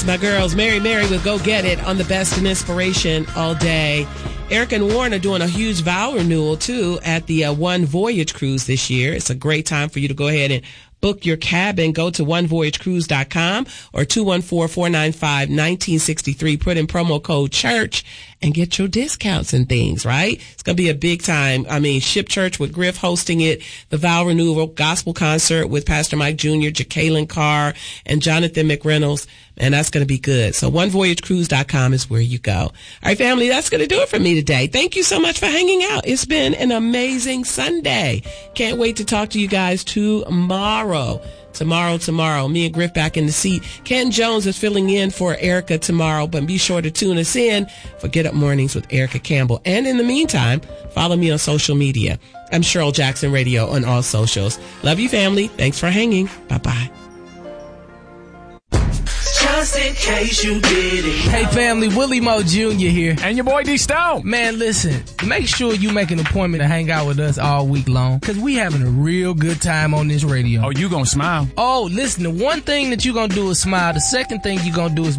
Yes, my girls, Mary with Go Get It on the best in inspiration all day. Eric and Warren are doing a huge vow renewal, too, at the One Voyage Cruise this year. It's a great time for you to go ahead and book your cabin. Go to onevoyagecruise.com or 214-495-1963. Put in promo code CHURCH and get your discounts and things, right? It's going to be a big time. I mean, Ship Church with Griff hosting it, the vow renewal gospel concert with Pastor Mike Jr., Jacqueline Carr, and Jonathan McReynolds. And that's going to be good. So onevoyagecruise.com is where you go. All right, family, that's going to do it for me today. Thank you so much for hanging out. It's been an amazing Sunday. Can't wait to talk to you guys tomorrow. Tomorrow. Me and Griff back in the seat. Ken Jones is filling in for Erica tomorrow, but be sure to tune us in for Get Up Mornings with Erica Campbell. And in the meantime, follow me on social media. I'm Cheryl Jackson Radio on all socials. Love you, family. Thanks for hanging. Bye-bye. Just in case you did it. Hey family, Willie Moe Jr. here. And your boy D Stone. Man, listen, make sure you make an appointment to hang out with us all week long, because we having a real good time on this radio. Oh, you gonna smile. Oh, listen, the one thing that you gonna do is smile. The second thing you gonna do is